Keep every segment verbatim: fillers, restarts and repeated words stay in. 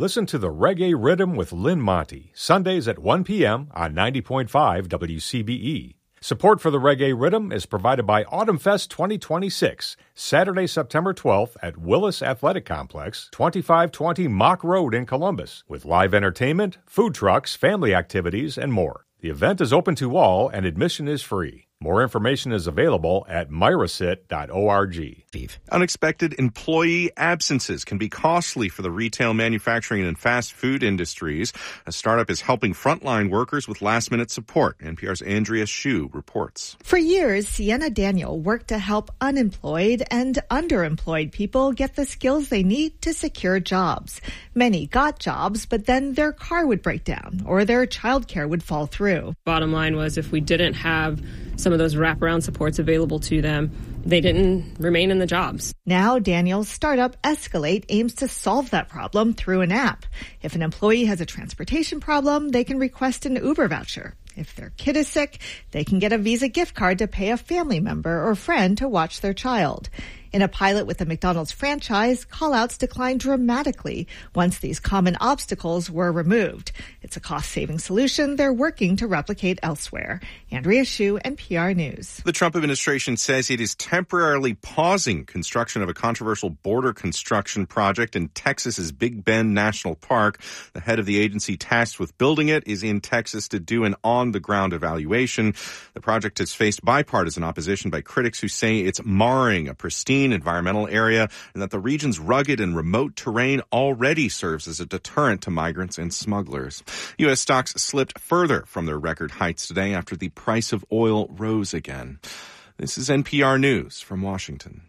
Listen to the Reggae Rhythm with Lynn Monty, Sundays at one p.m. on ninety point five W C B E. Support for the Reggae Rhythm is provided by Autumn Fest twenty twenty-six, Saturday, September twelfth at Willis Athletic Complex, twenty-five twenty Mock Road in Columbus, with live entertainment, food trucks, family activities, and more. The event is open to all and admission is free. More information is available at myrasit dot org. Unexpected employee absences can be costly for the retail, manufacturing, and fast food industries. A startup is helping frontline workers with last-minute support. N P R's Andrea Hsu reports. For years, Sienna Daniel worked to help unemployed and underemployed people get the skills they need to secure jobs. Many got jobs, but then their car would break down or their childcare would fall through. Bottom line was, if we didn't have some of those wraparound supports available to them, they didn't remain in the jobs. Now, Daniel's startup Escalate aims to solve that problem through an app. If an employee has a transportation problem, they can request an Uber voucher. If their kid is sick, they can get a Visa gift card to pay a family member or friend to watch their child. In a pilot with the McDonald's franchise, call-outs declined dramatically once these common obstacles were removed. It's a cost-saving solution they're working to replicate elsewhere. Andrea Hsu, N P R News. The Trump administration says it is temporarily pausing construction of a controversial border construction project in Texas's Big Bend National Park. The head of the agency tasked with building it is in Texas to do an on-the-ground evaluation. The project has faced bipartisan opposition by critics who say it's marring a pristine environmental area and that the region's rugged and remote terrain already serves as a deterrent to migrants and smugglers. U S stocks slipped further from their record heights today after the price of oil rose again. This is N P R News from Washington.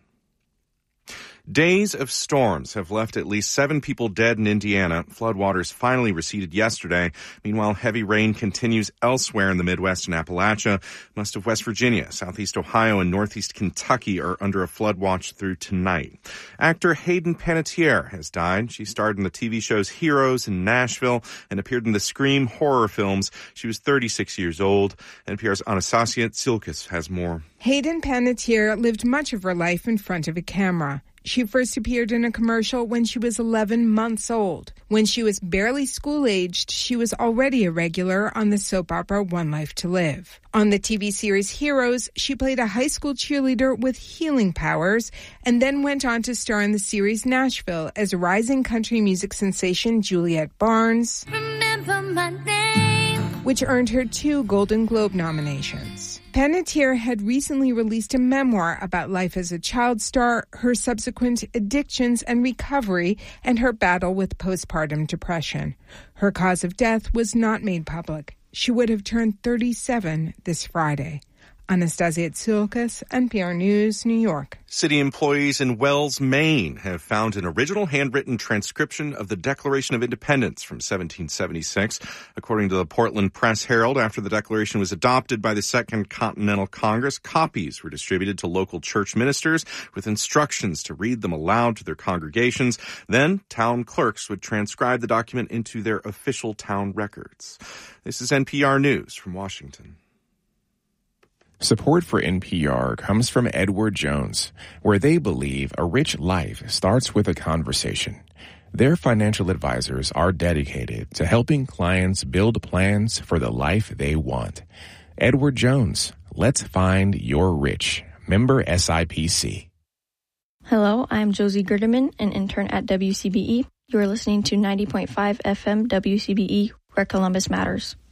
Days of storms have left at least seven people dead in Indiana. Floodwaters finally receded yesterday. Meanwhile, heavy rain continues elsewhere in the Midwest and Appalachia. Most of West Virginia, Southeast Ohio, and Northeast Kentucky are under a flood watch through tonight. Actor Hayden Panettiere has died. She starred in the T V shows Heroes in Nashville and appeared in the Scream horror films. She was thirty-six years old. N P R's Anastasia Tsilkas has more. Hayden Panettiere lived much of her life in front of a camera. She first appeared in a commercial when she was eleven months old. When she was barely school-aged, she was already a regular on the soap opera One Life to Live. On the T V series Heroes, she played a high school cheerleader with healing powers and then went on to star in the series Nashville as rising country music sensation Juliet Barnes, Remember my name, which earned her two Golden Globe nominations. Panettiere had recently released a memoir about life as a child star, her subsequent addictions and recovery, and her battle with postpartum depression. Her cause of death was not made public. She would have turned thirty-seven this Friday. Anastasia Tsilkas, N P R News, New York. City employees in Wells, Maine have found an original handwritten transcription of the Declaration of Independence from seventeen seventy-six. According to the Portland Press-Herald, after the Declaration was adopted by the Second Continental Congress, copies were distributed to local church ministers with instructions to read them aloud to their congregations. Then, town clerks would transcribe the document into their official town records. This is N P R News from Washington. Support for N P R comes from Edward Jones, where they believe a rich life starts with a conversation. Their financial advisors are dedicated to helping clients build plans for the life they want. Edward Jones, let's find your rich. Member S I P C. Hello, I'm Josie Gerdeman, an intern at W C B E. You are listening to ninety point five F M W C B E, where Columbus matters.